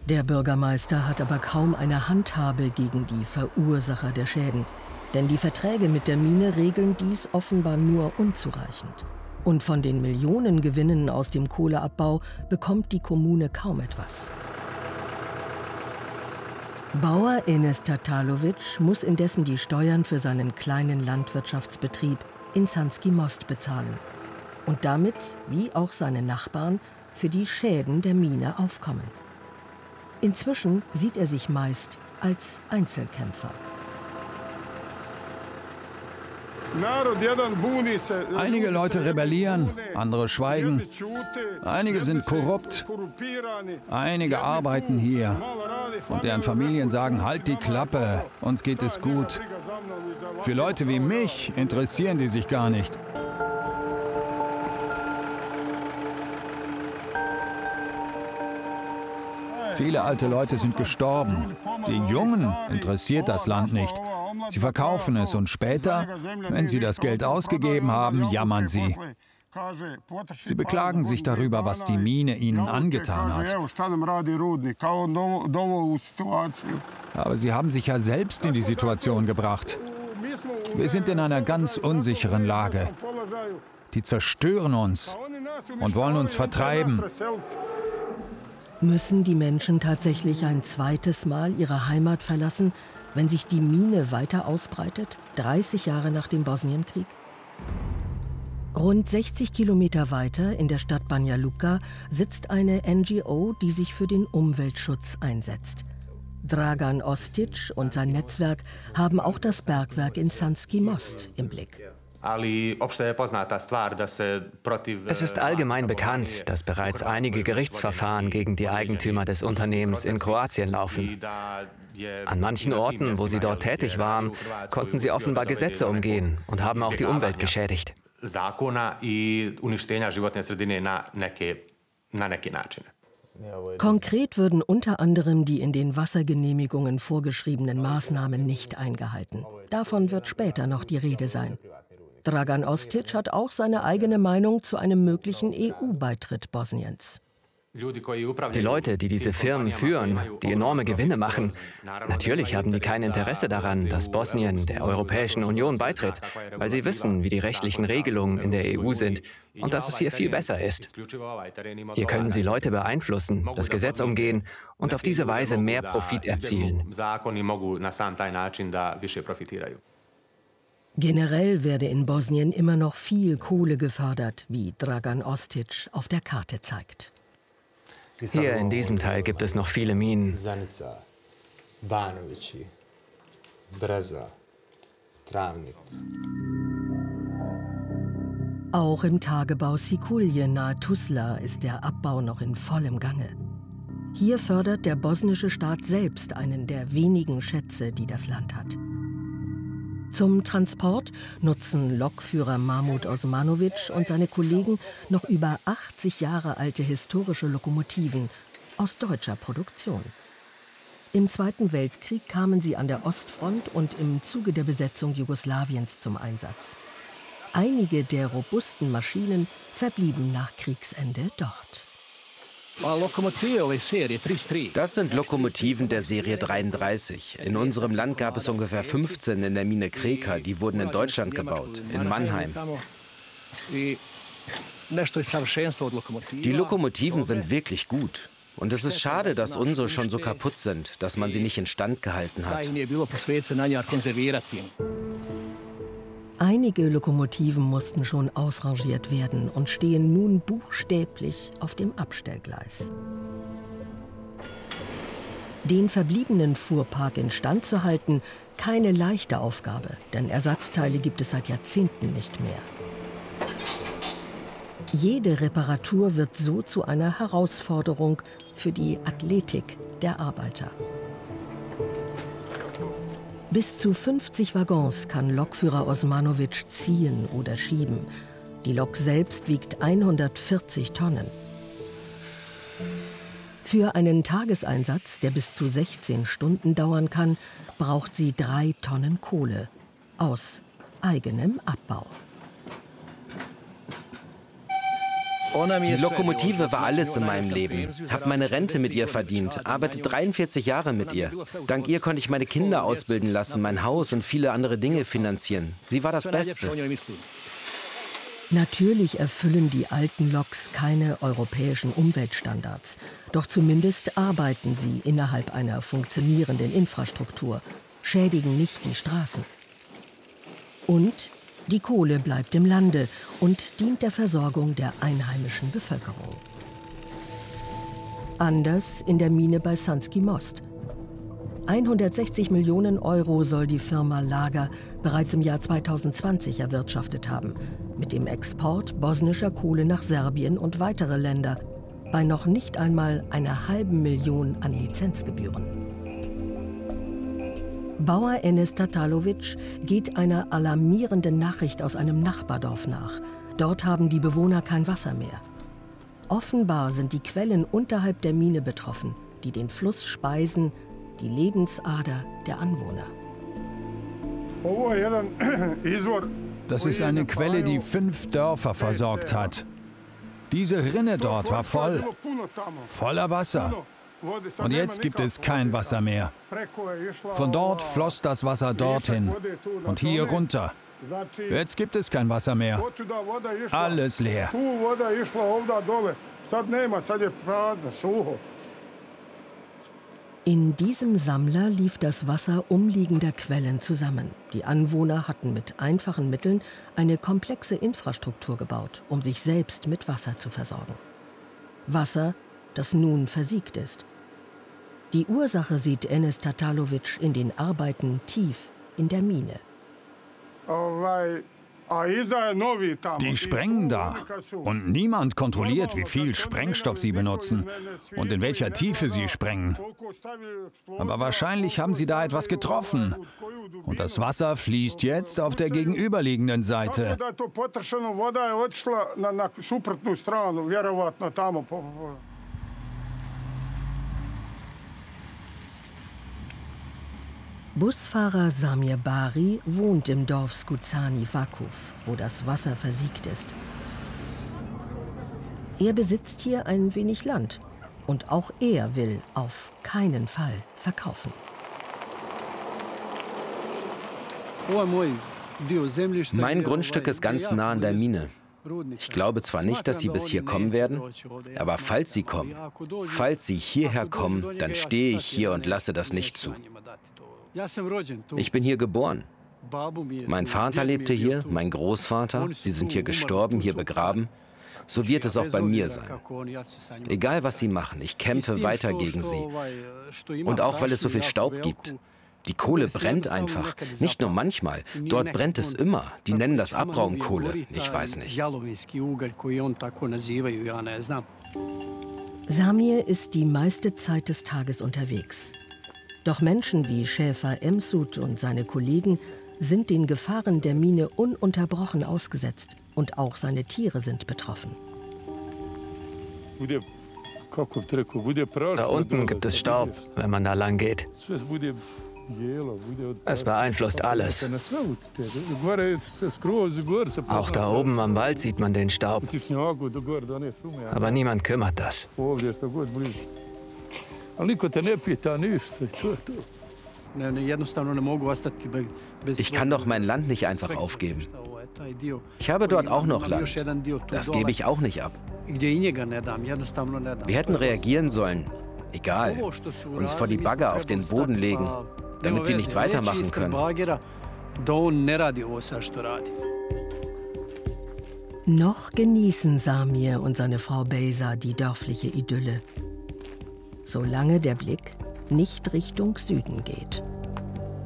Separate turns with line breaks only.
Der Bürgermeister hat aber kaum eine Handhabe gegen die Verursacher der Schäden. Denn die Verträge mit der Mine regeln dies offenbar nur unzureichend. Und von den Millionengewinnen aus dem Kohleabbau bekommt die Kommune kaum etwas. Bauer Enes Tatalovic muss indessen die Steuern für seinen kleinen Landwirtschaftsbetrieb in Sanski Most bezahlen. Und damit, wie auch seine Nachbarn, für die Schäden der Mine aufkommen. Inzwischen sieht er sich meist als Einzelkämpfer.
Einige Leute rebellieren, andere schweigen. Einige sind korrupt. Einige arbeiten hier. Und deren Familien sagen, halt die Klappe, uns geht es gut. Für Leute wie mich interessieren die sich gar nicht. Viele alte Leute sind gestorben. Die Jungen interessiert das Land nicht. Sie verkaufen es und später, wenn sie das Geld ausgegeben haben, jammern sie. Sie beklagen sich darüber, was die Mine ihnen angetan hat. Aber sie haben sich ja selbst in die Situation gebracht. Wir sind in einer ganz unsicheren Lage. Die zerstören uns und wollen uns vertreiben.
Müssen die Menschen tatsächlich ein zweites Mal ihre Heimat verlassen, wenn sich die Mine weiter ausbreitet, 30 Jahre nach dem Bosnienkrieg? Rund 60 Kilometer weiter in der Stadt Banja Luka sitzt eine NGO, die sich für den Umweltschutz einsetzt. Dragan Ostic und sein Netzwerk haben auch das Bergwerk in Sanski Most im Blick.
Es ist allgemein bekannt, dass bereits einige Gerichtsverfahren gegen die Eigentümer des Unternehmens in Kroatien laufen. An manchen Orten, wo sie dort tätig waren, konnten sie offenbar Gesetze umgehen und haben auch die Umwelt geschädigt.
Konkret würden unter anderem die in den Wassergenehmigungen vorgeschriebenen Maßnahmen nicht eingehalten. Davon wird später noch die Rede sein. Dragan Ostic hat auch seine eigene Meinung zu einem möglichen EU-Beitritt Bosniens.
Die Leute, die diese Firmen führen, die enorme Gewinne machen, natürlich haben die kein Interesse daran, dass Bosnien der Europäischen Union beitritt, weil sie wissen, wie die rechtlichen Regelungen in der EU sind und dass es hier viel besser ist. Hier können sie Leute beeinflussen, das Gesetz umgehen und auf diese Weise mehr Profit erzielen.
Generell werde in Bosnien immer noch viel Kohle gefördert, wie Dragan Ostic auf der Karte zeigt.
Hier in diesem Teil gibt es noch viele Minen.
Auch im Tagebau Sikulje nahe Tuzla ist der Abbau noch in vollem Gange. Hier fördert der bosnische Staat selbst einen der wenigen Schätze, die das Land hat. Zum Transport nutzen Lokführer Mahmut Osmanovic und seine Kollegen noch über 80 Jahre alte historische Lokomotiven aus deutscher Produktion. Im Zweiten Weltkrieg kamen sie an der Ostfront und im Zuge der Besetzung Jugoslawiens zum Einsatz. Einige der robusten Maschinen verblieben nach Kriegsende dort.
Das sind Lokomotiven der Serie 33. In unserem Land gab es ungefähr 15 in der Mine Kreka. Die wurden in Deutschland gebaut, in Mannheim. Die Lokomotiven sind wirklich gut. Und es ist schade, dass unsere schon so kaputt sind, dass man sie nicht instand gehalten hat.
Einige Lokomotiven mussten schon ausrangiert werden und stehen nun buchstäblich auf dem Abstellgleis. Den verbliebenen Fuhrpark instand zu halten, keine leichte Aufgabe, denn Ersatzteile gibt es seit Jahrzehnten nicht mehr. Jede Reparatur wird so zu einer Herausforderung für die Athletik der Arbeiter. Bis zu 50 Waggons kann Lokführer Osmanovic ziehen oder schieben. Die Lok selbst wiegt 140 Tonnen. Für einen Tageseinsatz, der bis zu 16 Stunden dauern kann, braucht sie 3 Tonnen Kohle aus eigenem Abbau.
Die Lokomotive war alles in meinem Leben. Habe meine Rente mit ihr verdient, arbeite 43 Jahre mit ihr. Dank ihr konnte ich meine Kinder ausbilden lassen, mein Haus und viele andere Dinge finanzieren. Sie war das Beste.
Natürlich erfüllen die alten Loks keine europäischen Umweltstandards. Doch zumindest arbeiten sie innerhalb einer funktionierenden Infrastruktur, schädigen nicht die Straßen. Und die Kohle bleibt im Lande und dient der Versorgung der einheimischen Bevölkerung. Anders in der Mine bei Sanski Most. 160 Millionen Euro soll die Firma Lager bereits im Jahr 2020 erwirtschaftet haben, mit dem Export bosnischer Kohle nach Serbien und weitere Länder, bei noch nicht einmal einer $500.000 an Lizenzgebühren. Bauer Enes Tatalovic geht einer alarmierenden Nachricht aus einem Nachbardorf nach. Dort haben die Bewohner kein Wasser mehr. Offenbar sind die Quellen unterhalb der Mine betroffen, die den Fluss speisen, die Lebensader der Anwohner.
Das ist eine Quelle, die 5 Dörfer versorgt hat. Diese Rinne dort war voller Wasser. Und jetzt gibt es kein Wasser mehr. Von dort floss das Wasser dorthin und hier runter. Jetzt gibt es kein Wasser mehr. Alles leer.
In diesem Sammler lief das Wasser umliegender Quellen zusammen. Die Anwohner hatten mit einfachen Mitteln eine komplexe Infrastruktur gebaut, um sich selbst mit Wasser zu versorgen. Wasser, das nun versiegt ist. Die Ursache sieht Enes Tatalovic in den Arbeiten tief in der Mine.
Die sprengen da. Und niemand kontrolliert, wie viel Sprengstoff sie benutzen und in welcher Tiefe sie sprengen. Aber wahrscheinlich haben sie da etwas getroffen. Und das Wasser fließt jetzt auf der gegenüberliegenden Seite.
Busfahrer Samir Bari wohnt im Dorf Skucani Vakuf, wo das Wasser versiegt ist. Er besitzt hier ein wenig Land und auch er will auf keinen Fall verkaufen.
Mein Grundstück ist ganz nah an der Mine. Ich glaube zwar nicht, dass sie bis hier kommen werden, aber falls sie kommen, falls sie hierher kommen, dann stehe ich hier und lasse das nicht zu. Ich bin hier geboren. Mein Vater lebte hier, mein Großvater. Sie sind hier gestorben, hier begraben. So wird es auch bei mir sein. Egal, was sie machen, ich kämpfe weiter gegen sie. Und auch, weil es so viel Staub gibt. Die Kohle brennt einfach. Nicht nur manchmal. Dort brennt es immer. Die nennen das Abraumkohle. Ich weiß nicht.
Samir ist die meiste Zeit des Tages unterwegs. Doch Menschen wie Schäfer Emsut und seine Kollegen sind den Gefahren der Mine ununterbrochen ausgesetzt. Und auch seine Tiere sind betroffen.
Da unten gibt es Staub, wenn man da lang geht. Es beeinflusst alles. Auch da oben am Wald sieht man den Staub. Aber niemand kümmert das.
Ich kann doch mein Land nicht einfach aufgeben. Ich habe dort auch noch Land. Das gebe ich auch nicht ab. Wir hätten reagieren sollen. Egal. Uns vor die Bagger auf den Boden legen, damit sie nicht weitermachen können.
Noch genießen Samir und seine Frau Beyza die dörfliche Idylle, solange der Blick nicht Richtung Süden geht.